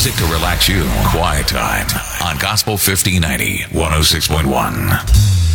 Music to relax you. Quiet time on Gospel 1590, 106.1.